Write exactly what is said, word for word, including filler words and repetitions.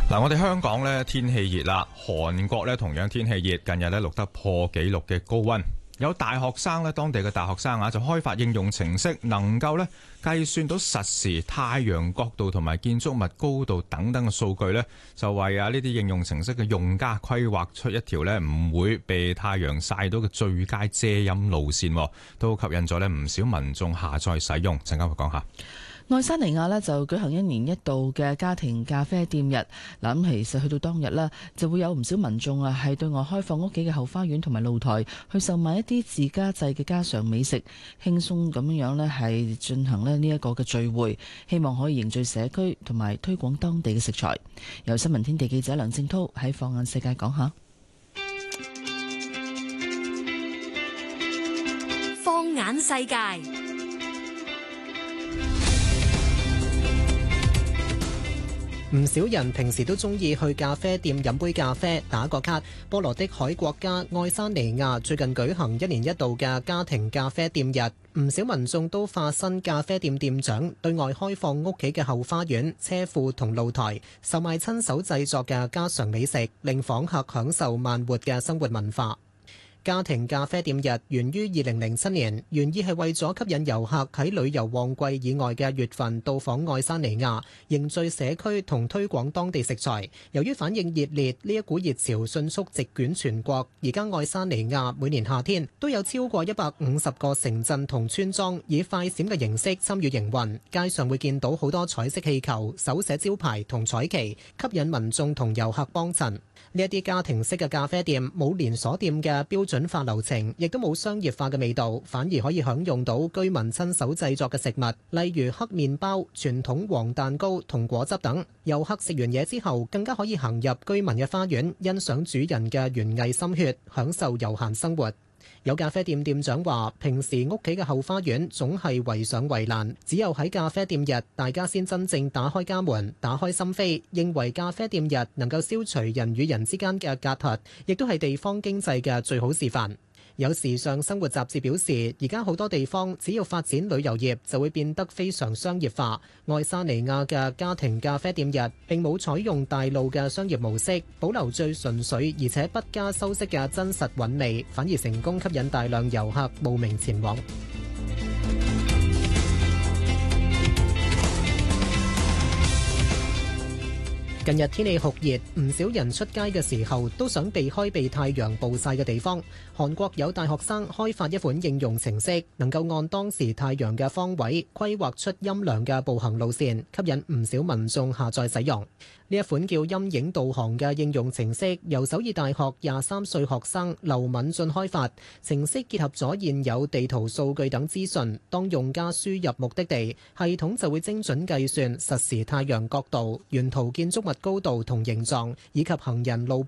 嗱，我哋香港咧天氣熱啦，韓國咧同樣天氣熱，近日咧錄得破紀錄嘅高溫。有大學生咧，當地嘅大學生啊，就開發應用程式，能夠咧計算到實時太陽角度同埋建築物高度等等嘅數據咧，就為啊呢啲應用程式嘅用家規劃出一條咧唔會被太陽曬到嘅最佳遮陰路線，都吸引咗咧唔少民眾下載使用。陣間會講下。 愛沙尼亞呢就舉行一年一度嘅家庭咖啡店日，嗱咁其實去到當日啦，就會有唔少民眾啊係對外開放屋企嘅後花園同埋露台，去售賣一啲自家製嘅家常美食，輕鬆咁樣樣呢係進行咧呢一個嘅聚會，希望可以凝聚社區同埋推廣當地嘅食材。由新聞天地記者梁正濤喺放眼世界講下。 放眼世界。 唔少人平時都中意去咖啡店飲杯咖啡、打個卡。波羅的海國家愛沙尼亞最近舉行一年一度嘅家庭咖啡店日，唔少民眾都化身咖啡店店長，對外開放屋企嘅後花園、車庫同露台，售賣親手製作嘅家常美食，令訪客享受慢活嘅生活文化。家庭咖啡店日源於二零零七年，原意係為咗吸引遊客喺旅遊旺季以外嘅月份到訪愛沙尼亞，凝聚社區同推廣當地食材。由於反應熱烈，呢一股熱潮迅速席捲全國。而家愛沙尼亞每年夏天都有超過一百五十個城鎮同村莊以快閃嘅形式參與營運，街上會見到好多彩色氣球、手寫招牌同彩旗，吸引民眾同遊客幫襯。呢一啲家庭式嘅咖啡店冇連鎖店嘅標準化流程，亦都冇商業化嘅味道，反而可以享用到居民親手製作嘅食物，例如黑麵包、傳統黃蛋糕同果汁等。遊客食完嘢之後，更加可以行入居民嘅花園，欣賞主人嘅園藝心血，享受悠閒生活。有咖啡店店長話，平時屋企嘅後花園總係圍上圍欄，只有喺咖啡店日，大家先真正打開家門，打開心扉，認為咖啡店日能夠消除人與人之間嘅隔閡，亦都係地方經濟嘅最好示範。有時尚生活雜誌表示，而家好多地方只要發展旅遊業，就會變得非常商業化。愛沙尼亞嘅家庭咖啡店日並冇採用大路嘅商業模式，保留最純粹而且不加修飾嘅真實韻味，反而成功吸引大量遊客慕名前往。近日天氣酷熱，唔少人出街嘅時候都想避開被太陽暴曬嘅地方。韓國有大學生開發一款應用程式，能夠按當時太陽嘅方位規劃出陰涼嘅步行路線，吸引唔少民眾下載使用。呢一款叫陰影導航嘅應用程式，由首爾大學廿三歲學生劉敏俊開發。程式結合咗現有地圖數據等資訊，當用家輸入目的地，系統就會精準計算實時太陽角度、沿途建築物高度同形狀，以及行人路